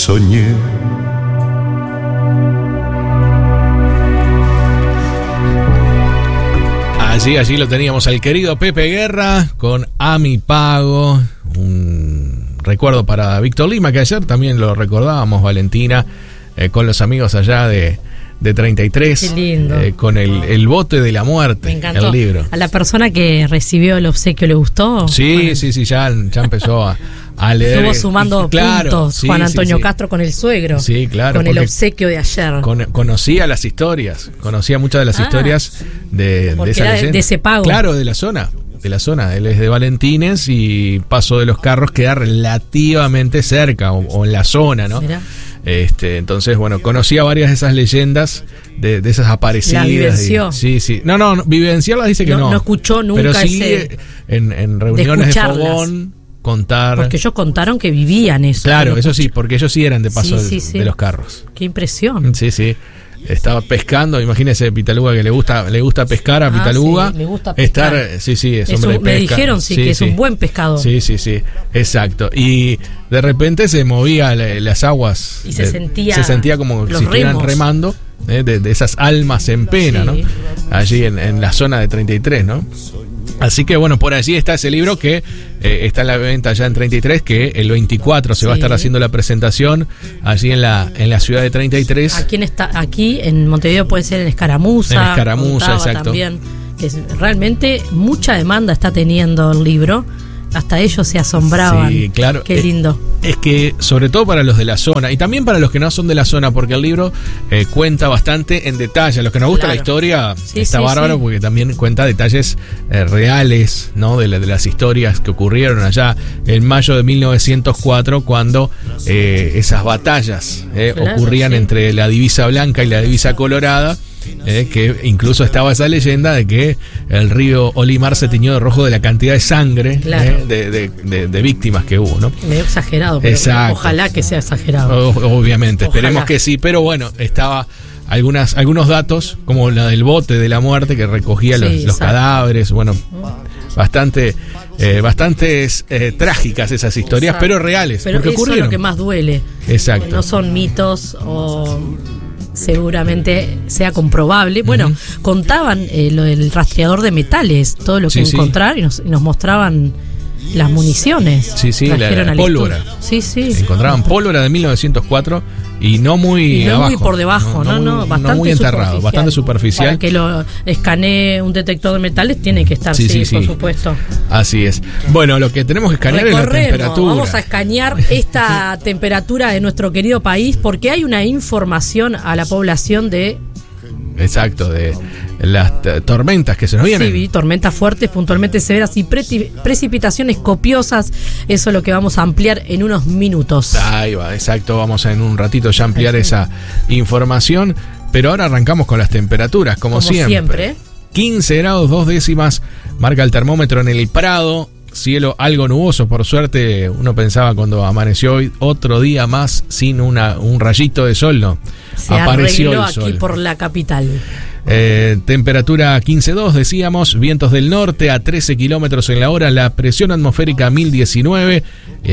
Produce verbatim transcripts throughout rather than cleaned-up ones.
soñé. Allí, allí lo teníamos al querido Pepe Guerra con A Mi Pago. Un recuerdo para Víctor Lima, que ayer también lo recordábamos, Valentina, eh, con los amigos allá de, de treinta y tres. Qué lindo. Eh, con el, el bote de la muerte. Me encantó. El libro. ¿A la persona que recibió el obsequio le gustó? Sí, Bueno, sí, sí, ya, ya empezó a, a leer. estuvo sumando Claro, puntos sí, Juan sí, Antonio sí. Castro con el suegro. Sí, claro. Con el porque obsequio de ayer. Con, conocía las historias, conocía muchas de las Ah, historias de, de porque esa era de- leyenda. de ese pago. Claro, de la zona. De la zona, él es de Valentines y Paso de los Carros queda relativamente cerca o, o en la zona, ¿no? Mirá. Este, entonces, bueno, conocía varias de esas leyendas, de, de esas aparecidas. ¿Las vivenció? Y- sí, sí. No, no, no, vivenciarlas dice que No- no. no escuchó nunca Pero sí ese- en, en reuniones de, escucharlas. fogón, contar. Porque ellos contaron que vivían eso. Claro, Pero eso sí, porque ellos sí eran de Paso Sí, de, sí, sí. de los Carros. Qué impresión. Sí, sí. Estaba pescando, imagínese Pitaluga que le gusta le gusta pescar a Ah, Pitaluga. sí, le gusta pescar. Estar, sí, sí, es Es hombre un- de me pesca. dijeron, sí, que es un buen pescador. Sí, sí, sí, exacto. Y de repente se movía la- las aguas. Y se de- sentía se sentía como los si estuvieran remos. remando, eh, de, de esas almas en pena, Sí. ¿no? Allí en, en la zona de treinta y tres, ¿no? Así que bueno, por allí está ese libro que eh, está en la venta ya en treinta y tres, que el veinticuatro se va a Sí. estar haciendo la presentación allí en la en la ciudad de treinta y tres. Aquí en, esta, aquí en Montevideo puede ser en Escaramuza. En Escaramuza, contaba exacto. También, que es- realmente mucha demanda está teniendo el libro. Hasta ellos se asombraban. Sí, claro. Qué Eh, lindo. Es que, sobre todo para los de la zona, y también para los que no son de la zona, porque el libro eh, cuenta bastante en detalle. A los que nos gusta Claro. la historia, Sí, está sí, bárbaro, sí. porque también cuenta detalles eh, reales, ¿no? De, la- de las historias que ocurrieron allá en mayo de mil novecientos cuatro, cuando eh, esas batallas eh, Claro, ocurrían sí. entre la divisa blanca y la divisa colorada. Eh, que incluso estaba esa leyenda de que el río Olimar se tiñó de rojo de la cantidad de sangre, Claro. eh, de, de- de- de víctimas que hubo, ¿no? Medio exagerado, pero Exacto. ojalá que sea exagerado. O- Obviamente, Ojalá. esperemos que sí, pero bueno, estaba algunas algunos datos, como la del bote de la muerte que recogía Sí, los, los exacto. cadáveres, bueno, bastante eh, bastantes eh, trágicas esas historias, Exacto. pero reales, Pero porque eso es ocurrieron. lo que más duele. Exacto. No son mitos o seguramente sea comprobable. Bueno, contaban eh, lo del rastreador de metales, todo lo que Sí, sí. encontraron y nos, y nos mostraban las municiones. Sí, sí, la- Trajeron la al pólvora. estudio. Sí, sí. Encontraban pólvora de mil novecientos cuatro y no muy Y no abajo. muy por debajo, no, no, muy- bastante muy enterrado, superficial. bastante superficial. Para que lo escanee un detector de metales tiene que estar, Sí, sí, sí, por sí. supuesto. Así es. Bueno, lo que tenemos que escanear es la Recorremos, temperatura. vamos a escanear esta temperatura de nuestro querido país porque hay una información a la población de Exacto, de las t- tormentas que se nos vienen. sí, tormentas fuertes, puntualmente severas y preti- precipitaciones copiosas. Eso es lo que vamos a ampliar en unos minutos. Ahí va, exacto. Vamos a en un ratito ya ampliar esa información. Pero ahora arrancamos con las temperaturas, como, Como siempre. siempre. quince grados, dos décimas, marca el termómetro en el Prado. Cielo algo nuboso, por suerte. Uno pensaba cuando amaneció hoy, otro día más sin una, un rayito de sol, ¿no? Se Apareció arregló el aquí sol. por la capital. Eh, temperatura quince coma dos, decíamos, vientos del norte a trece kilómetros en la hora, la presión atmosférica mil diecinueve,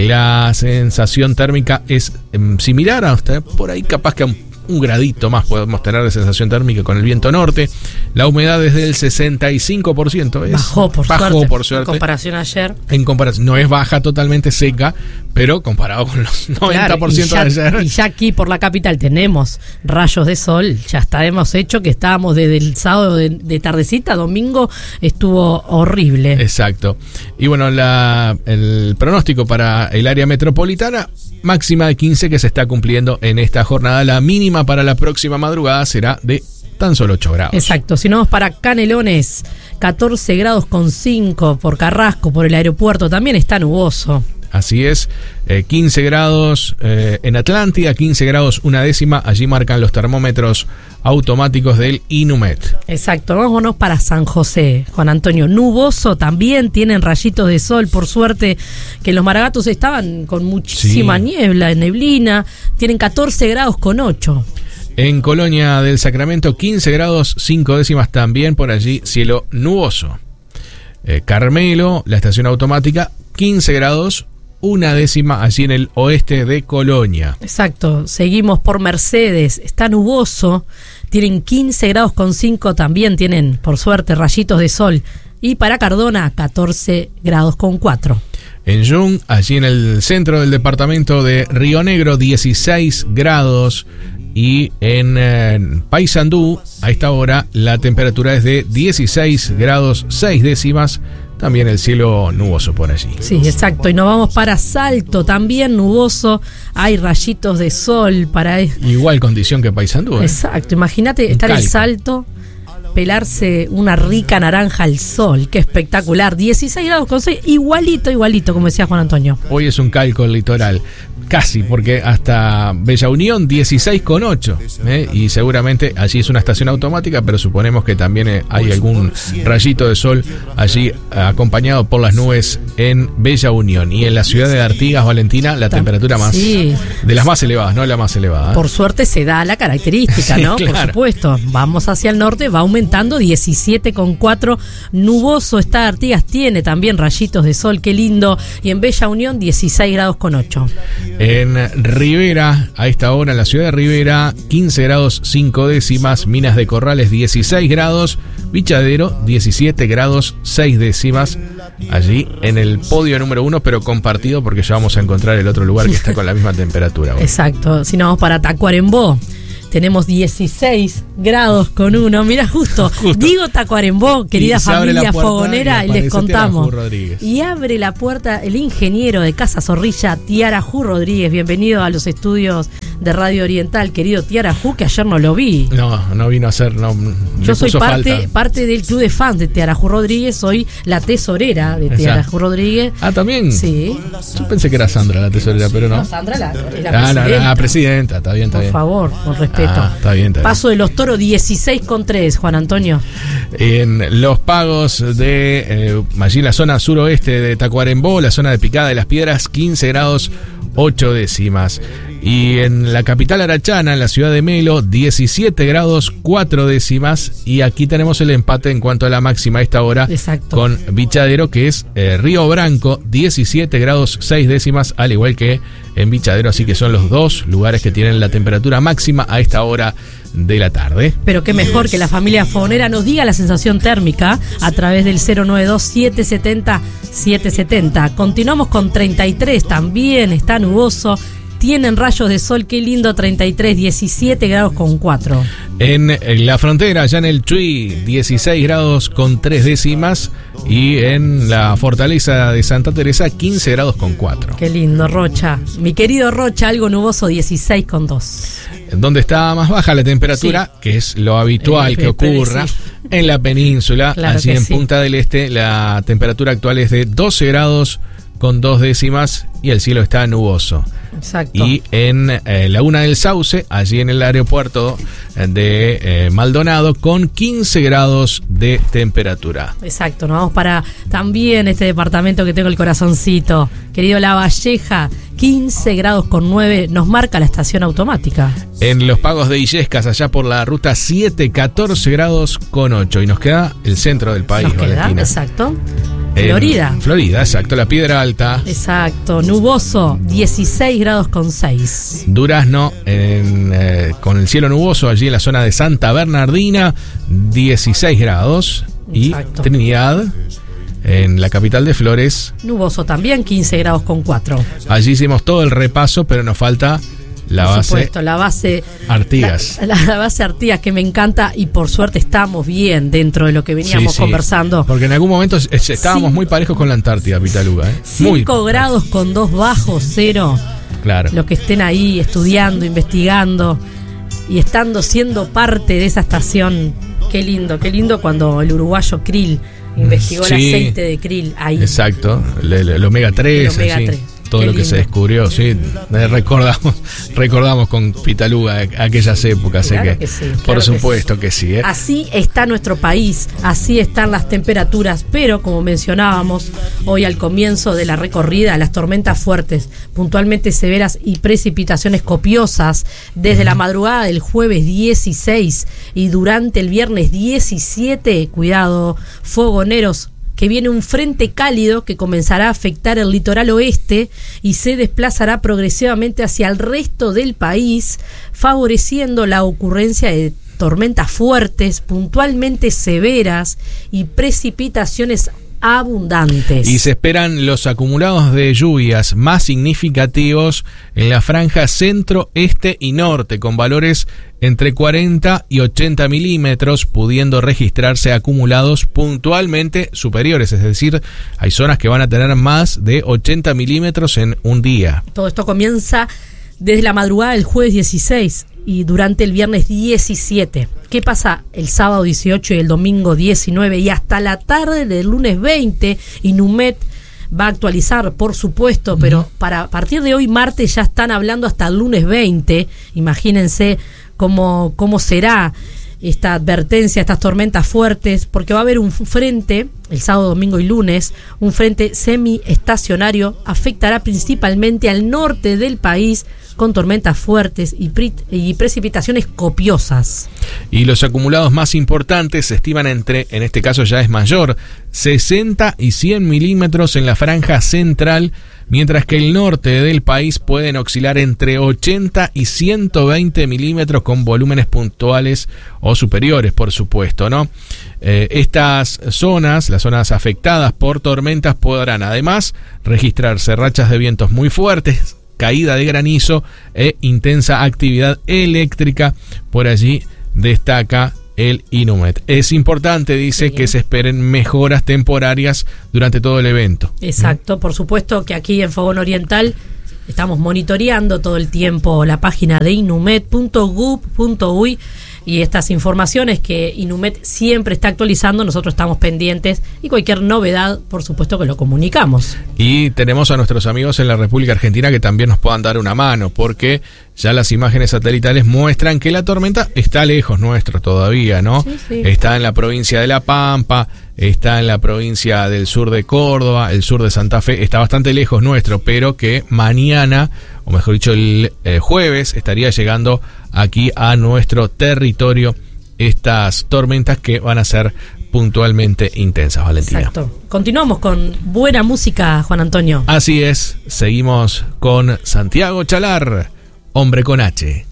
la sensación térmica es em, similar, hasta por ahí capaz que a un, un gradito más podemos tener de sensación térmica con el viento norte, la humedad es del sesenta y cinco por ciento, es, Bajó por bajó suerte. por suerte. En comparación a ayer. En comparación, no es baja totalmente seca, pero comparado con los noventa por ciento Claro, y de ya, ayer. y ya aquí por la capital tenemos rayos de sol. Ya está, hemos hecho que estábamos desde el sábado de, de tardecita, domingo estuvo horrible. Exacto. Y bueno, la, el pronóstico para el área metropolitana, máxima de quince que se está cumpliendo en esta jornada. La mínima para la próxima madrugada será de tan solo ocho grados. Exacto, si no vamos para Canelones, catorce grados con cinco por Carrasco, por el aeropuerto, también está nuboso. Así es, eh, quince grados eh, en Atlántida, quince grados una décima, allí marcan los termómetros automáticos del Inumet. Exacto, vámonos para San José, Juan Antonio. Nuboso también, tienen rayitos de sol, por suerte que los Maragatos estaban con muchísima Sí. niebla, neblina, tienen catorce grados con ocho. En Colonia del Sacramento, quince grados cinco décimas también, por allí cielo nuboso. Eh, Carmelo, la estación automática, quince grados una décima allí en el oeste de Colonia. Exacto, seguimos por Mercedes, está nuboso, tienen quince grados con cinco, también tienen, por suerte, rayitos de sol. Y para Cardona, catorce grados con cuatro. En Jung, allí en el centro del departamento de Río Negro, dieciséis grados. Y en eh, Paysandú, a esta hora, la temperatura es de dieciséis grados seis décimas. También el cielo nuboso por allí. Sí, exacto. Y nos vamos para Salto, también nuboso. Hay rayitos de sol para... Igual condición que Paysandú, ¿eh? Exacto. Imagínate estar en el Salto, pelarse una rica naranja al sol. Qué espectacular. dieciséis grados con seis, igualito, igualito, como decía Juan Antonio. Hoy es un calco el litoral. Casi, porque hasta Bella Unión dieciséis con ocho, ¿eh? Y seguramente allí es una estación automática, pero suponemos que también eh, hay algún rayito de sol allí eh, acompañado por las nubes en Bella Unión. Y en la ciudad de Artigas, Valentina, la temperatura más sí. de las más elevadas, no la más elevada. ¿eh? Por suerte se da la característica, ¿no? Sí, claro. Por supuesto, vamos hacia el norte, va aumentando, diecisiete con cuatro, nuboso está Artigas, tiene también rayitos de sol, qué lindo. Y en Bella Unión, dieciséis grados con ocho. En Rivera, a esta hora en la ciudad de Rivera, quince grados cinco décimas, Minas de Corrales dieciséis grados, Vichadero diecisiete grados seis décimas, allí en el podio número uno, pero compartido porque ya vamos a encontrar el otro lugar que está con la misma temperatura. Bueno. Exacto, si no vamos para Tacuarembó. Tenemos dieciséis grados con uno. Mira, justo, justo. Digo Tacuarembó, querida familia fogonera, y, y les contamos. Y abre la puerta el ingeniero de Casa Zorrilla, Tiarajú Rodríguez. Bienvenido a los estudios de Radio Oriental, querido Tiarajú, que ayer no lo vi. No, no vino a ser. No, Yo soy parte, parte del club de fans de Tiarajú Rodríguez, soy la tesorera de Tiarajú Rodríguez. Ah, ¿también? Sí. Yo pensé que era Sandra la tesorera, pero no. No, Sandra la, la ah, presidenta. No, la presidenta, está bien, está Por bien. Por favor, con respeto. Ah, está bien, está bien. Paso de los Toros dieciséis con tres, Juan Antonio. En los pagos de eh, allí en la zona suroeste de Tacuarembó, la zona de Picada de las Piedras, quince grados ocho décimas. Y en la capital arachana, en la ciudad de Melo, diecisiete grados cuatro décimas. Y aquí tenemos el empate en cuanto a la máxima a esta hora. Exacto. Con Vichadero, que es eh, Río Branco, diecisiete grados seis décimas, al igual que en Vichadero. Así que son los dos lugares que tienen la temperatura máxima a esta hora de la tarde. Pero qué mejor que la familia fogonera nos diga la sensación térmica a través del cero nueve dos, siete siete cero, siete siete cero. Continuamos con treinta y tres, también está nuboso. Tienen rayos de sol, qué lindo, treinta y tres, diecisiete grados con cuatro. En la frontera, allá en el Chuy, dieciséis grados con tres décimas. Y en la fortaleza de Santa Teresa, quince grados con cuatro. Qué lindo, Rocha. Mi querido Rocha, algo nuboso, dieciséis con dos. Donde está más baja la temperatura, sí, que es lo habitual eh, que ocurra sí. en la península, claro, allí en sí. Punta del Este, la temperatura actual es de doce grados con dos décimas y el cielo está nuboso. Exacto. Y en eh, Laguna del Sauce, allí en el aeropuerto de eh, Maldonado, con quince grados de temperatura. Exacto, nos vamos para también este departamento que tengo el corazoncito, querido La Valleja, quince grados con nueve, nos marca la estación automática. En los pagos de Illescas, allá por la ruta siete, catorce grados con ocho. Y nos queda el centro del país, nos queda, Valentina. Exacto. Florida. En Florida, exacto, la Piedra Alta. Exacto, nuboso, dieciséis grados con seis. Durazno, en, eh, con el cielo nuboso, allí en la zona de Santa Bernardina, dieciséis grados. Exacto. Y Trinidad, en la capital de Flores, nuboso también, quince grados con cuatro. Allí hicimos todo el repaso, pero nos falta la por base, supuesto, la base Artigas. La, la base Artigas, que me encanta, y por suerte estamos bien dentro de lo que veníamos sí, sí. conversando. Porque en algún momento estábamos sí. muy parejos con la Antártida, Pitaluga. ¿eh? cinco grados con dos bajo cero. Claro. Los que estén ahí estudiando, investigando y estando siendo parte de esa estación. Qué lindo, qué lindo cuando el uruguayo Krill investigó sí. el aceite de krill ahí. Exacto, el, el, el omega tres. El omega tres. Todo Qué lo lindo. Que se descubrió, sí. Recordamos, recordamos con Pitaluga aquellas épocas, claro sé que, que sí, claro por supuesto que sí. que sí ¿eh? Así está nuestro país, así están las temperaturas, pero como mencionábamos hoy al comienzo de la recorrida, las tormentas fuertes, puntualmente severas y precipitaciones copiosas desde uh-huh. la madrugada del jueves dieciséis y durante el viernes diecisiete, cuidado, fogoneros, que viene un frente cálido que comenzará a afectar el litoral oeste y se desplazará progresivamente hacia el resto del país, favoreciendo la ocurrencia de tormentas fuertes, puntualmente severas y precipitaciones abundantes. Y se esperan los acumulados de lluvias más significativos en la franja centro, este y norte, con valores entre cuarenta y ochenta milímetros, pudiendo registrarse acumulados puntualmente superiores, es decir, hay zonas que van a tener más de ochenta milímetros en un día. Todo esto comienza desde la madrugada del jueves dieciséis y durante el viernes diecisiete. ¿Qué pasa el sábado dieciocho y el domingo diecinueve? Y hasta la tarde del lunes veinte, Inumet va a actualizar, por supuesto, pero para a partir de hoy, martes, ya están hablando hasta el lunes veinte. Imagínense cómo, cómo será esta advertencia, estas tormentas fuertes, porque va a haber un frente, el sábado, domingo y lunes, un frente semiestacionario, afectará principalmente al norte del país, con tormentas fuertes y, pre- y precipitaciones copiosas. Y los acumulados más importantes se estiman entre, en este caso ya es mayor, sesenta y cien milímetros en la franja central, mientras que el norte del país pueden oscilar entre ochenta y ciento veinte milímetros con volúmenes puntuales o superiores, por supuesto, ¿no? Eh, estas zonas, las zonas afectadas por tormentas, podrán además registrarse rachas de vientos muy fuertes, caída de granizo e intensa actividad eléctrica. Por allí destaca el Inumet. Es importante, dice, sí, que se esperen mejoras temporarias durante todo el evento. Exacto, ¿Mm? Por supuesto que aquí en Fogón Oriental estamos monitoreando todo el tiempo la página de inumet punto gov punto uy y estas informaciones que Inumet siempre está actualizando, nosotros estamos pendientes y cualquier novedad, por supuesto que lo comunicamos. Y tenemos a nuestros amigos en la República Argentina que también nos puedan dar una mano, porque ya las imágenes satelitales muestran que la tormenta está lejos nuestro todavía, ¿no? Sí, sí. Está en la provincia de La Pampa, está en la provincia del sur de Córdoba, el sur de Santa Fe, está bastante lejos nuestro, pero que mañana, o mejor dicho el eh, jueves, estaría llegando aquí a nuestro territorio estas tormentas que van a ser puntualmente intensas, Valentina. Exacto. Continuamos con buena música, Juan Antonio. Así es, seguimos con Santiago Chalar, Hombre con H.